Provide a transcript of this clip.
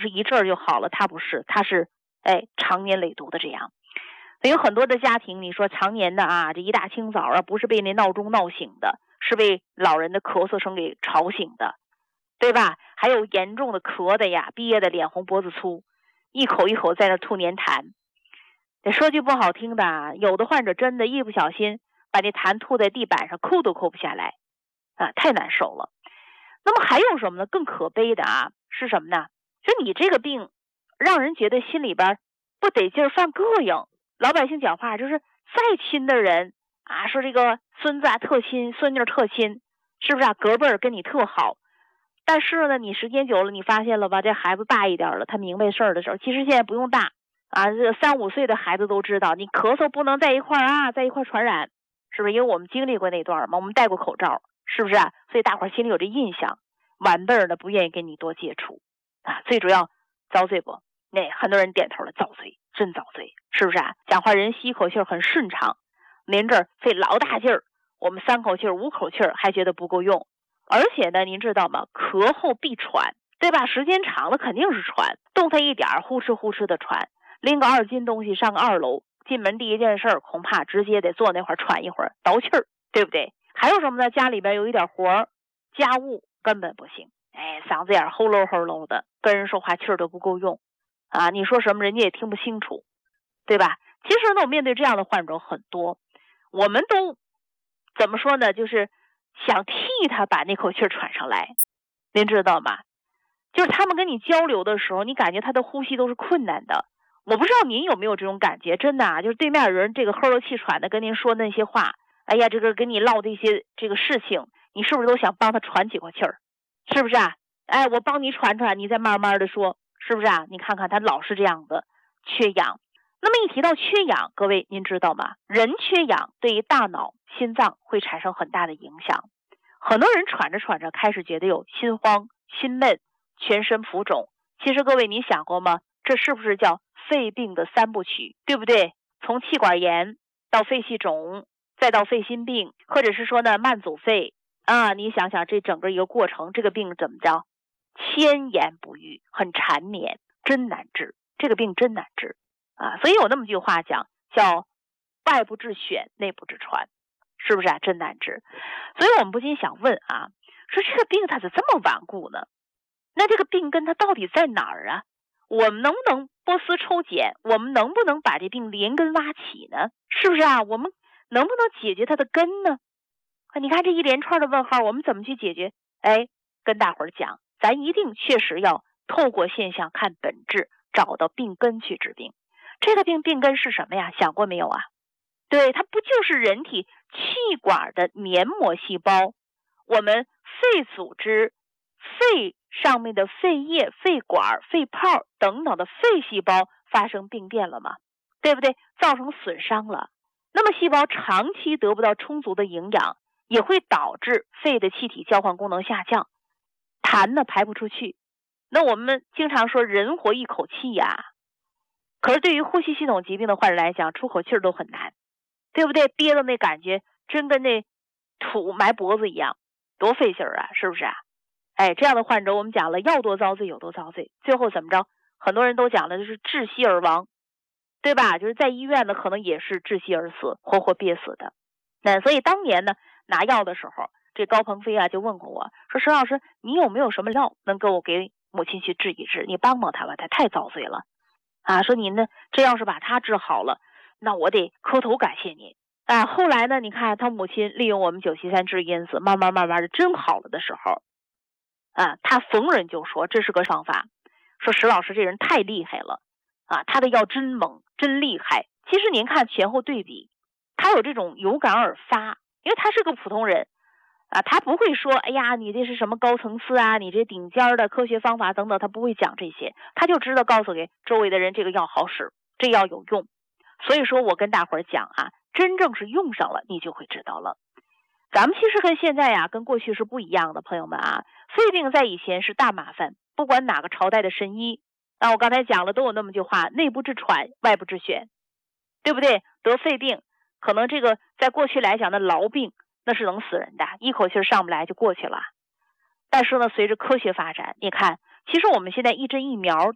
是一阵儿就好了，它不是，它是长年累毒的这样。所以有很多的家庭，你说常年的啊，这一大清早啊，不是被那闹钟闹醒的，是被老人的咳嗽声给吵醒的，对吧？还有严重的咳的呀，憋得脸红脖子粗，一口一口在那吐粘痰。说句不好听的啊，有的患者真的一不小心把那痰吐在地板上，抠都抠不下来啊，太难受了。那么还有什么呢？更可悲的啊，是什么呢？就你这个病让人觉得心里边不得劲儿，犯膈应。老百姓讲话就是再亲的人啊，说这个孙子啊特亲，孙女特亲，是不是啊？隔辈儿跟你特好。但是呢，你时间久了，你发现了吧？这孩子大一点了，他明白事儿的时候，其实现在不用大啊，这3、5岁的孩子都知道，你咳嗽不能在一块儿啊，在一块儿传染，是不是？因为我们经历过那段嘛，我们戴过口罩，是不是啊？所以大伙儿心里有这印象，晚辈儿的不愿意跟你多接触啊。最主要遭罪不？那很多人点头了，遭罪，真遭罪，是不是啊？讲话人吸一口气很顺畅，您这儿费老大劲儿，我们3口气5口气还觉得不够用。而且呢，您知道吗？咳后必喘，对吧？时间长了肯定是喘，动弹一点呼哧呼哧的喘，拎个2斤东西上个2楼，进门第一件事恐怕直接得坐那会儿喘一会儿，倒气儿，对不对？还有什么呢？家里边有一点活家务根本不行，嗓子眼齁喽齁喽的，跟人说话气儿都不够用啊！你说什么人家也听不清楚，对吧？其实呢，我面对这样的患者很多，我们都怎么说呢？就是想替他把那口气儿喘上来，您知道吗？就是他们跟你交流的时候，你感觉他的呼吸都是困难的。我不知道您有没有这种感觉，真的啊，就是对面人这个呵呵气喘的跟您说那些话，哎呀，这个跟你唠这些这个事情，你是不是都想帮他喘几口气儿？是不是啊？我帮你喘喘，你再慢慢的说，是不是啊？你看看他老是这样的缺氧。那么一提到缺氧，各位您知道吗？人缺氧对于大脑、心脏会产生很大的影响。很多人喘着喘着开始觉得有心慌、心闷、全身浮肿。其实各位你想过吗？这是不是叫肺病的3部曲，对不对？从气管炎到肺气肿，再到肺心病，或者是说呢慢阻肺啊，你想想这整个一个过程，这个病怎么着？千言不愈，很缠绵，真难治，这个病真难治啊！所以有那么句话讲，叫外部治选，内部治传，是不是啊？真难治。所以我们不禁想问啊，说这个病它怎么这么顽固呢？那这个病根它到底在哪儿啊？我们能不能剥丝抽茧？我们能不能把这病连根挖起呢？是不是啊？我们能不能解决它的根呢？你看这一连串的问号，我们怎么去解决？跟大伙儿讲，咱一定确实要透过现象看本质，找到病根去治病。这个病根是什么呀？想过没有啊？对，它不就是人体气管的黏膜细胞，我们肺组织、肺上面的肺叶、肺管、肺泡等等的肺细胞发生病变了吗？对不对？造成损伤了。那么细胞长期得不到充足的营养，也会导致肺的气体交换功能下降，痰呢排不出去。那我们经常说人活一口气呀，可是对于呼吸系统疾病的患者来讲，出口气儿都很难，对不对？憋的那感觉真跟那土埋脖子一样，多费劲儿啊，是不是啊？这样的患者我们讲了，要多遭罪有多遭罪，最后怎么着？很多人都讲了，就是窒息而亡，对吧？就是在医院呢，可能也是窒息而死，活活憋死的。那所以当年呢，拿药的时候，这高鹏飞啊就问过我说：“石老师，你有没有什么药能够给母亲去治一治？你帮帮他吧，他太遭罪了啊！说您呢，这要是把他治好了，那我得磕头感谢您啊！”后来呢，你看他母亲利用我们973治因子，慢慢的真好了的时候啊，他逢人就说这是个方法，说石老师这人太厉害了啊，他的药真猛真厉害。其实您看前后对比，他有这种有感而发，因为他是个普通人啊，他不会说哎呀你这是什么高层次啊，你这顶尖的科学方法等等，他不会讲这些，他就知道告诉给周围的人这个药好使，这药有用。所以说我跟大伙儿讲啊，真正是用上了你就会知道了。咱们其实跟现在跟过去是不一样的，朋友们啊，肺病在以前是大麻烦，不管哪个朝代的神医，我刚才讲了都有那么句话，内部治喘，外部治选，对不对？得肺病，可能这个在过去来讲的痨病，那是能死人的，一口气上不来就过去了。但是呢，随着科学发展，你看，其实我们现在一针一苗